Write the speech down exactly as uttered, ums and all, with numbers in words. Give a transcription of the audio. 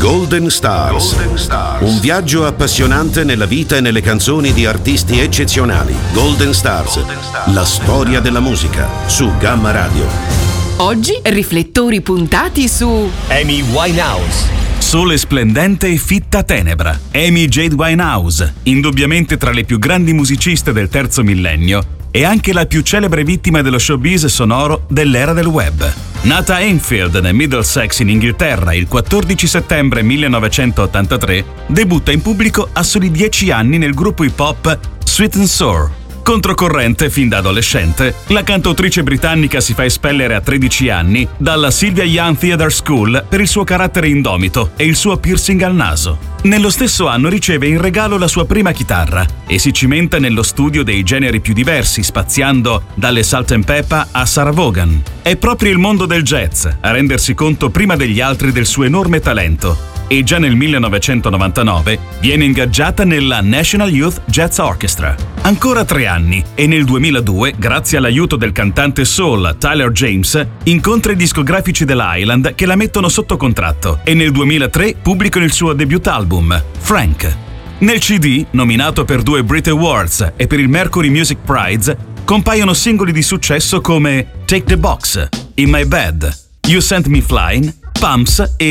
Golden Stars. Golden Stars. Un viaggio appassionante nella vita e nelle canzoni di artisti eccezionali. Golden Stars. Golden Stars. La storia della musica su Gamma Radio. Oggi riflettori puntati su Amy Winehouse. Sole splendente e fitta tenebra. Amy Jade Winehouse, indubbiamente tra le più grandi musiciste del terzo millennio e anche la più celebre vittima dello showbiz sonoro dell'era del web. Nata a Enfield, nel Middlesex in Inghilterra, il quattordici settembre millenovecentottantatré, debutta in pubblico a soli dieci anni nel gruppo hip hop Sweet and Sour. Controcorrente fin da adolescente, la cantautrice britannica si fa espellere a tredici anni dalla Sylvia Young Theatre School per il suo carattere indomito e il suo piercing al naso. Nello stesso anno riceve in regalo la sua prima chitarra e si cimenta nello studio dei generi più diversi, spaziando dalle Salt and Pepper a Sarah Vaughan. È proprio il mondo del jazz a rendersi conto prima degli altri del suo enorme talento e già nel millenovecentonovantanove viene ingaggiata nella National Youth Jazz Orchestra. Ancora tre anni e nel duemiladue, grazie all'aiuto del cantante soul Tyler James, incontra i discografici della Island che la mettono sotto contratto e nel duemilatré pubblicano il suo debut album, Frank. Nel C D, nominato per due Brit Awards e per il Mercury Music Prize, compaiono singoli di successo come Take the Box, In My Bed, You Sent Me Flying, Pumps e